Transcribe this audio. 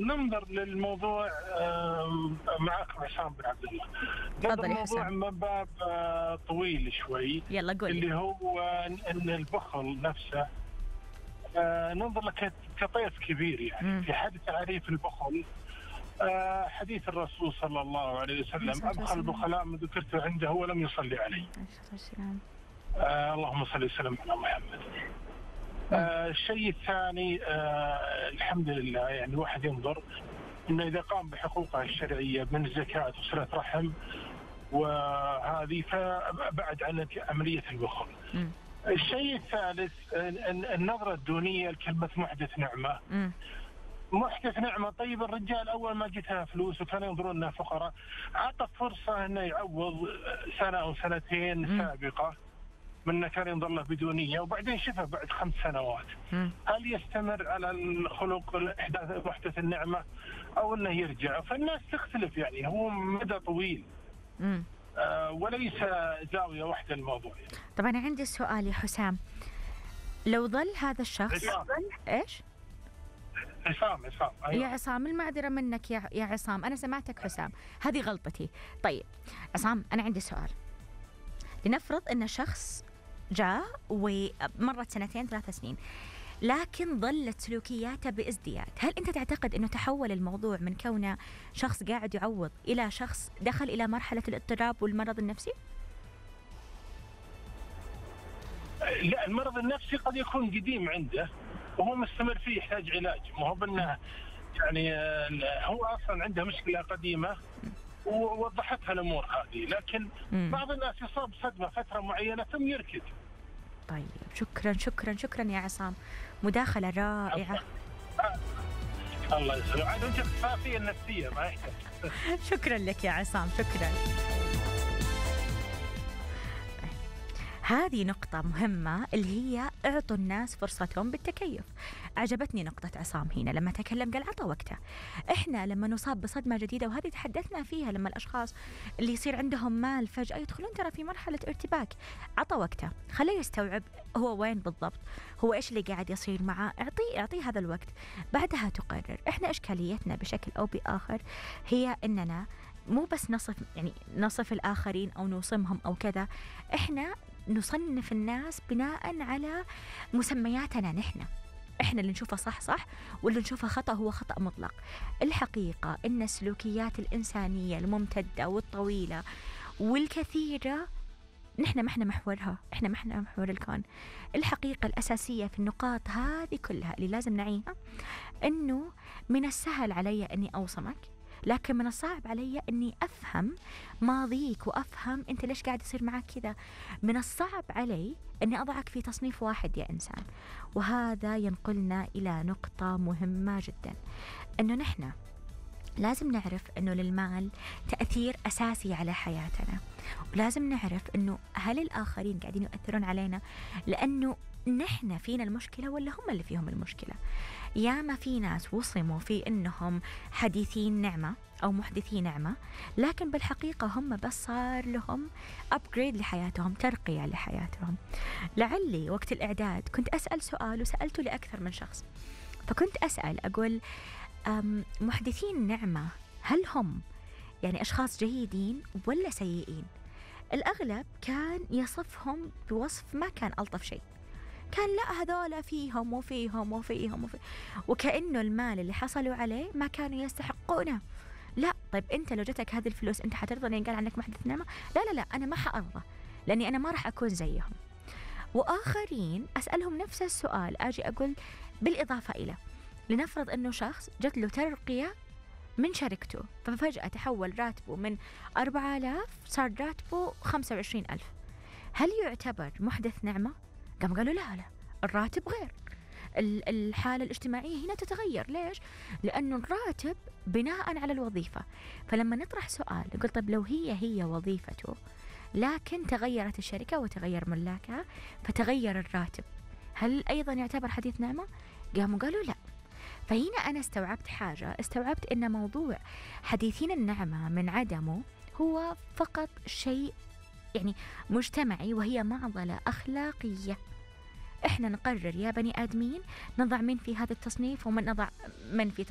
ننظر للموضوع معك عصام بن عبد الله. ننظر الموضوع من باب طويل شوي. يلا قول. اللي هو أن البخل نفسه ننظر له كطيف كبير يعني. في حد تعريف البخل حديث الرسول صلى الله عليه وسلم: أبخل البخلاء من ذكرته عنده ولم يصلي عليه. اللهم صل وسلم على محمد. الشيء الثاني الحمد لله يعني الواحد ينظر انه اذا قام بحقوقه الشرعيه من الزكاه وصله رحم وهذه فبعد عن عمليه البخل. الشيء الثالث النظره الدونيه لكلمه محدث نعمه. محدث نعمه. طيب الرجال اول ما جتها فلوس وكانوا ينظرون انها فقراء عطى فرصه انه يعوض سنه او سنتين سابقه من كان ينظر له بدونية وبعدين شفه بعد 5 سنوات. هل يستمر على الخلق إحداث محدث النعمة أو أنه يرجع؟ فالناس تختلف يعني. هو مدى طويل وليس زاوية واحدة الموضوع يعني. طبعا عندي سؤال يا حسام، لو ظل هذا الشخص إيش؟ عصام أيوة. يا عصام المعذرة منك يا عصام، أنا سمعتك حسام، هذه غلطتي. طيب عصام أنا عندي سؤال. لنفرض أن شخص جاء ومرت 2-3 سنين لكن ظلت سلوكياته بازدياد، هل أنت تعتقد أنه تحول الموضوع من كونه شخص قاعد يعوض إلى شخص دخل إلى مرحلة الاضطراب والمرض النفسي؟ لا، المرض النفسي قد يكون قديم عنده وهو مستمر فيه يحتاج علاج، ما هو بأنه يعني هو أصلا عنده مشكلة قديمة ووضحتها الأمور هذه، لكن بعض الناس يصاب صدمة فترة معينة ثم يركض. طيب شكرا يا عصام، مداخلة رائعة. الله يسلمك. عاد أنت اختصاصية النفسية ما يحتاج. شكرا لك يا عصام، شكرا. هذه نقطة مهمة اللي هي اعطوا الناس فرصتهم بالتكيف. عجبتني نقطة عصام هنا لما تكلم قال عطى وقته. احنا لما نصاب بصدمة جديدة وهذه تحدثنا فيها لما الاشخاص اللي يصير عندهم مال فجأة يدخلون ترى في مرحلة ارتباك، عطى وقته، خليه يستوعب هو وين بالضبط، هو ايش اللي قاعد يصير معه، اعطيه هذا الوقت، بعدها تقرر. احنا اشكاليتنا بشكل او باخر هي اننا مو بس نصف الآخرين أو نوصمهم أو كذا، إحنا نصنف الناس بناء على مسمياتنا إحنا اللي نشوفه صح واللي نشوفه خطأ هو خطأ مطلق. الحقيقة إن السلوكيات الإنسانية الممتدة والطويلة والكثيرة نحن ما احنا محورها، احنا ما احنا محور الكون. الحقيقة الأساسية في النقاط هذه كلها اللي لازم نعيها إنه من السهل علي أني أوصمك، لكن من الصعب علي أني أفهم ماضيك وأفهم أنت ليش قاعد يصير معك كذا. من الصعب علي أني أضعك في تصنيف واحد يا إنسان. وهذا ينقلنا إلى نقطة مهمة جدا، أنه نحن لازم نعرف أنه للمال تأثير أساسي على حياتنا، ولازم نعرف أنه هل الآخرين قاعدين يؤثرون علينا لأنه نحن فينا المشكلة ولا هم اللي فيهم المشكلة. ياما في ناس وصموا في أنهم حديثين نعمة أو محدثي نعمة، لكن بالحقيقة هم بس صار لهم أبجريد لحياتهم، ترقية لحياتهم. لعلي وقت الإعداد كنت أسأل سؤال وسألته لأكثر من شخص، فكنت أسأل أقول محدثين نعمة هل هم يعني أشخاص جيدين ولا سيئين؟ الأغلب كان يصفهم بوصف ما كان ألطف شيء، كان لا هذولا فيهم وفيهم وكأنه المال اللي حصلوا عليه ما كانوا يستحقونه. لا، طيب أنت لو جتك هذه الفلوس أنت حترضى أن ينقال عنك محدث نعمة؟ لا أنا ما حأرضى، لأني أنا ما راح أكون زيهم. وآخرين أسألهم نفس السؤال، أجي أقول بالإضافة إلى لنفرض أنه شخص جت له ترقية من شركته ففجأة تحول راتبه من 4000 صار راتبه 25,000، هل يعتبر محدث نعمة؟ قالوا لا الراتب غير، الحالة الاجتماعية هنا تتغير. ليش؟ لأنه الراتب بناء على الوظيفة. فلما نطرح سؤال نقول طب لو هي وظيفته لكن تغيرت الشركة وتغير ملاكها فتغير الراتب، هل أيضا يعتبر حديث نعمة؟ قالوا لا. فهنا أنا استوعبت أن موضوع حديثين النعمة من عدمه هو فقط شيء يعني مجتمعي، وهي معضلة أخلاقية. إحنا نقرر يا بني آدمين نضع من في هذا التصنيف ومن نضع من في